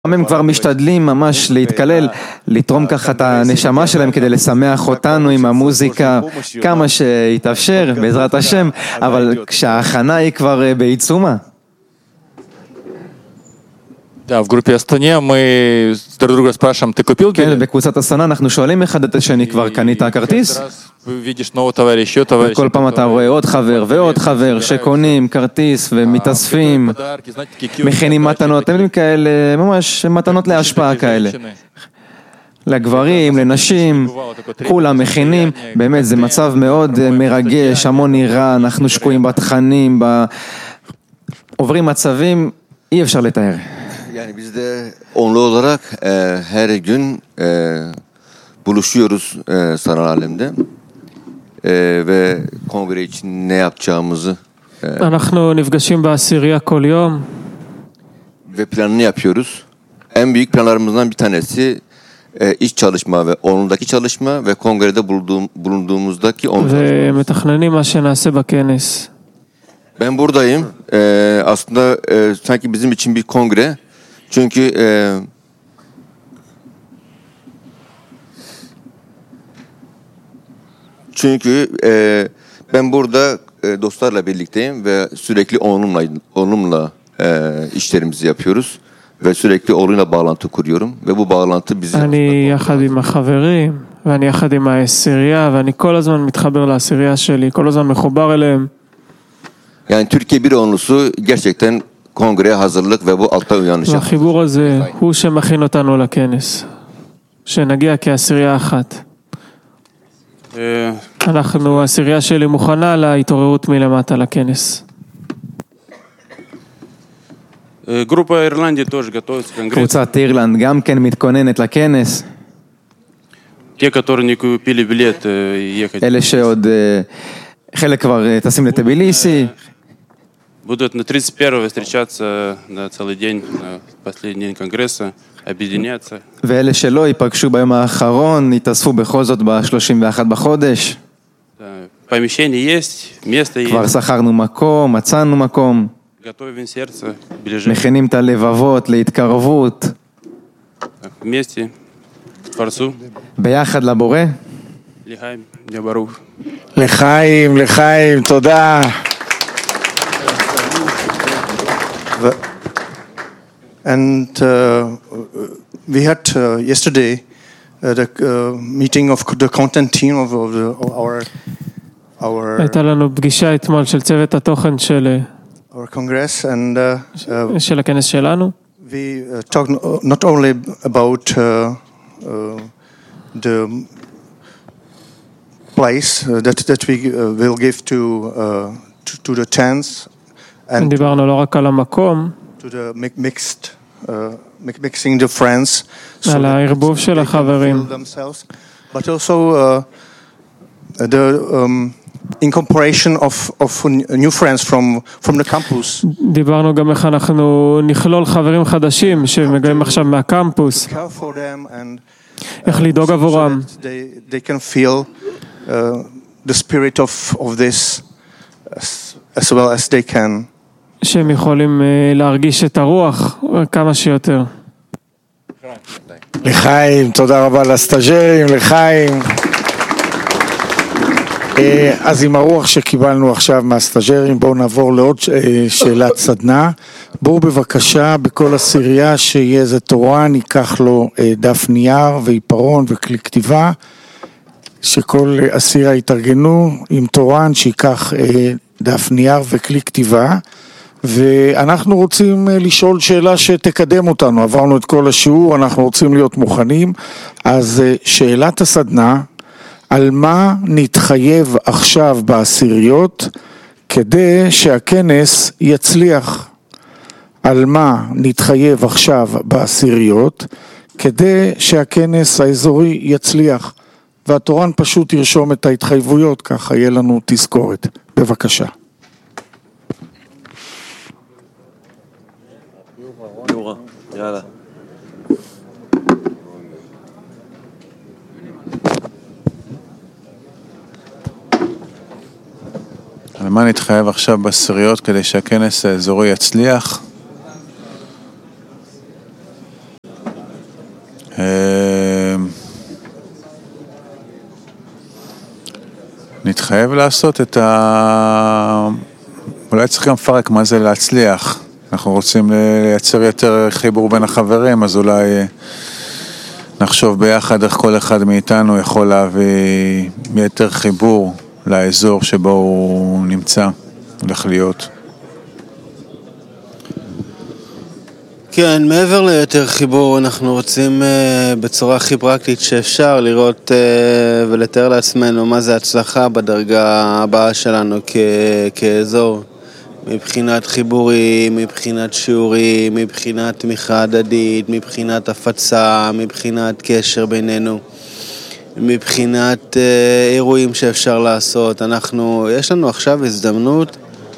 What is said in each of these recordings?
הם כבר משתדלים ממש להתקלל, לתרום ככה את הנשמה שלהם כדי לשמח אותנו עם המוזיקה כמה שיתאפשר בעזרת השם, אבל כשההכנה היא כבר בעיצומה. Да, в группе Астане мы друг друга спрашиваем, ты купил билет? כן, בקבוצת הסנה אנחנו שואלים אחד את השני, כבר קנית הכרטיס? וכל פעם אתה רואה עוד חבר ועוד חבר שקונים כרטיס ומתאספים, מכינים מתנות, אתם יודעים כאלה, ממש מתנות להשפעה כאלה. לגברים, לנשים, כולם מכינים, באמת זה מצב מאוד מרגש, המון נראה, אנחנו שקועים בתכנים, עוברים מצבים, אי אפשר לתאר. Yani biz de onlu olarak her gün buluşuyoruz sanal alemde ve kongre için ne yapacağımızı אנחנו נפגשים בעשירייה כל יום ve planını yapıyoruz. En büyük planlarımızdan bir tanesi iç çalışma ve onludaki çalışma ve kongrede bulunduğumuzdaki onlu çalışma. ומתכננים מה שנעשה בכנס. Ben buradayım. Aslında sanki bizim için bir kongre. Çünkü ben burada dostlarla birlikteyim ve sürekli onunla işlerimizi yapıyoruz ve sürekli onunla bağlantı kuruyorum ve bu bağlantı bizi אני יחד עם החברים ואני יחד עם העשירייה ואני כל הזמן מתחבר לעשירייה שלי, כל הזמן מחובר אליהם. Yani Türkiye bir onlusu gerçekten kongreye hazırlık ve bu altta uyanış. והחיבור הזה הוא שמכין אותנו לכנס, שנגיע כעשירייה אחת. אנחנו, העשירייה שלי מוכנה להתעוררות מלמטה לכנס. קבוצת אירלנד גם כן מתכוננת לכנס. אלה שעוד חלק כבר טסים לטביליסי. Будут на 31-го встречаться на целый день, на последний день конгресса, объединяться. ואלה שלא ייפגשו ביום האחרון, יתאספו בכל זאת ב-31 בחודש. Помещение есть, место есть. כבר שכרנו מקום, מצאנו מקום. Готовим сердце, ближе. מכינים את הלבבות להתקרבות. Вместе, Творцу. ביחד לבורא. לחיים, ברוך. לחיים, תודה. And we had yesterday the meeting of the content team of our הייתה לנו פגישה אתמול של צוות התוכן של congress and של הכנס שלנו. we talked not only about the place that we will give to the tents. דיברנו לא רק על המקום, to the mixing the friends, על הערבוב של החברים, but also the incorporation of new friends from the campus. דיברנו גם איך אנחנו נכלול חברים חדשים שמגיעים עכשיו מהקמפוס, איך לדאוג עבורם, they can feel the spirit of this as well as they can. שהם יכולים להרגיש את הרוח כמה שיותר. לחיים, תודה רבה לסטאג'רים, לחיים. אז עם הרוח שקיבלנו עכשיו מהסטאג'רים, בואו נעבור לעוד שאלת סדנה. בואו בבקשה בכל עשירייה שיהיה איזה תורן, ייקח לו דף נייר ועיפרון וכלי כתיבה, שכל עשירייה יתארגנו עם תורן שיקח דף נייר וכלי כתיבה, ואנחנו רוצים לשאול שאלה שתקדם אותנו. עברנו את כל השיעור, אנחנו רוצים להיות מוכנים. אז שאלת הסדנה, על מה נתחייב עכשיו בעשיריות כדי שהכנס יצליח? על מה נתחייב עכשיו בעשיריות כדי שהכנס האזורי יצליח? והתורן פשוט ירשום את ההתחייבויות, ככה יהיה לנו תזכורת. בבקשה. יאללה. על מה נתחייב עכשיו בעשיריות כדי שהכנס האזורי יצליח? נתחייב לעשות את אולי צריך גם לפרק מה זה להצליח. אנחנו רוצים לייצר יותר חיבור בין החברים, אז אולי נחשוב ביחד איך כל אחד מאיתנו יכול להביא יותר חיבור לאזור שבו הוא נמצא, הולך להיות. כן, מעבר ליותר חיבור, אנחנו רוצים בצורה הכי פרקטית שאפשר לראות ולתאר לעצמנו מה זה הצלחה בדרגה הבאה שלנו כאזור. מבחינת חיבורים, מבחינת שיעורים, מבחינת תמיכה הדדית, מבחינת הפצה, מבחינת קשר בינינו, מבחינת אירועים שאפשר לעשות. יש לנו עכשיו הזדמנות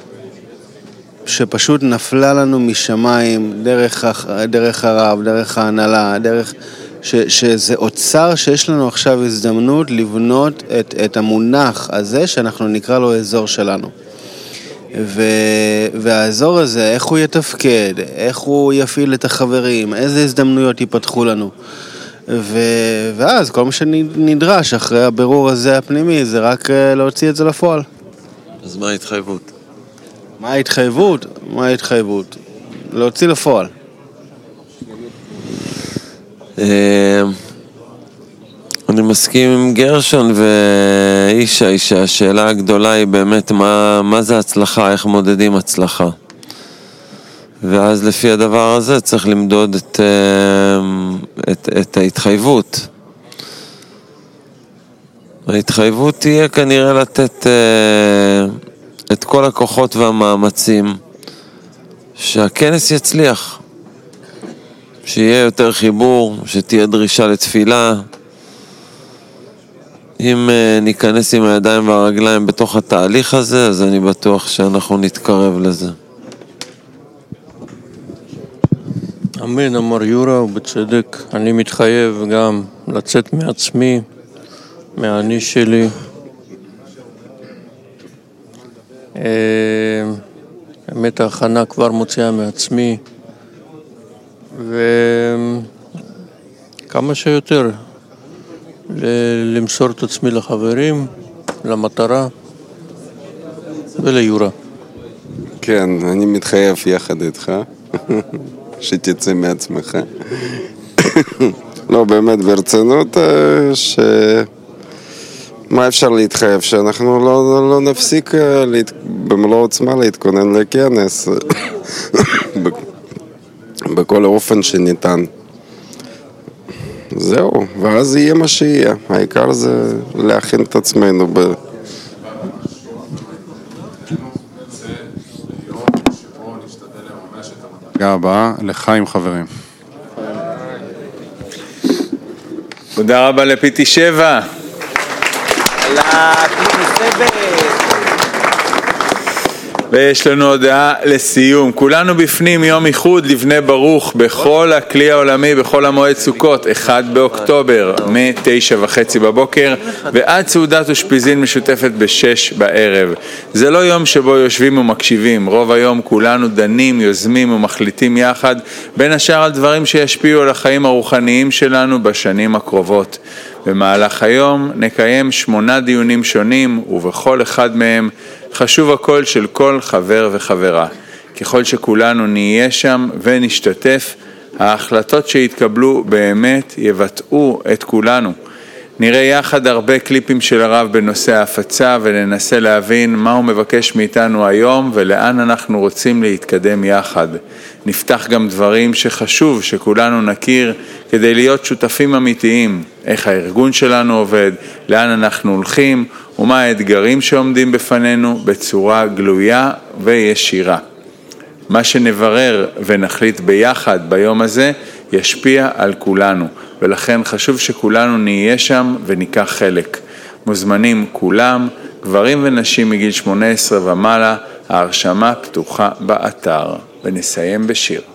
שפשוט נפלה לנו משמיים, דרך הרב, דרך ההנהלה, שזה אוצר שיש לנו עכשיו הזדמנות לבנות את המונח הזה שאנחנו נקרא לו אזור שלנו. והאזור הזה, איך הוא יתפקד, איך הוא יפעיל את החברים, איזה הזדמנויות ייפתחו לנו. ואז כל מה שנדרש אחרי הבירור הזה הפנימי, זה רק להוציא את זה לפועל. אז מה ההתחייבות? מה ההתחייבות? להוציא לפועל. אני מסכים עם גרשון ואישה, השאלה הגדולה היא באמת מה זה הצלחה, איך מודדים הצלחה. ואז לפי הדבר הזה צריך למדוד את ההתחייבות. ההתחייבות תהיה כנראה לתת את כל הכוחות והמאמצים שהכנס יצליח, שיהיה יותר חיבור, שתהיה דרישה לתפילה. אם ניכנס עם הידיים והרגליים בתוך התהליך הזה, אז אני בטוח שאנחנו נתקרב לזה. אמן, אמר יורה, ובצדק. אני מתחייב גם לצאת מעצמי, מהאני שלי. באמת ההכנה כבר מוציאה מעצמי, וכמה שיותר למסור את עצמי לחברים, למטרה וליורה. כן, אני מתחייב יחד איתך, שתצא מעצמך. לא, באמת ברצינות, מה אפשר להתחייב? שאנחנו לא נפסיק במלוא עוצמה להתכונן לכנס בכל אופן שניתן. זהו, ואז יהיה מה שיהיה. העיקר זה להכין את עצמנו הבאה לחיים חברים. תודה רבה לפיטי 7. ויש לנו הודעה לסיום. כולנו בפנים יום איחוד לבני ברוך בכל הכלי העולמי, בכל המועד סוכות, 1 באוקטובר, מ-9:30 בבוקר, ועד סעודת אושפיזין משותפת ב-6 בערב. זה לא יום שבו יושבים ומקשיבים. רוב היום כולנו דנים, יוזמים ומחליטים יחד, בין השאר על דברים שישפיעו על החיים הרוחניים שלנו בשנים הקרובות. במהלך היום נקיים 8 דיונים שונים, ובכל אחד מהם חשוב הקול של כל חבר וחברה. ככל שכולנו נהיה שם ונשתתף, ההחלטות שהתקבלו באמת יבטאו את כולנו. נראה יחד הרבה קליפים של הרב בנושא ההפצה, וננסה להבין מה הוא מבקש מאיתנו היום ולאן אנחנו רוצים להתקדם יחד. נפתח גם דברים שחשוב שכולנו נכיר כדי להיות שותפים אמיתיים, איך הארגון שלנו עובד, לאן אנחנו הולכים ומה האתגרים שעומדים בפנינו בצורה גלויה וישירה. מה שנברר ונחליט ביחד ביום הזה ישפיע על כולנו, ולכן חשוב שכולנו נהיה שם וניקח חלק. מוזמנים כולם, גברים ונשים מגיל 18 ומעלה, ההרשמה פתוחה באתר. ונסיים בשיר.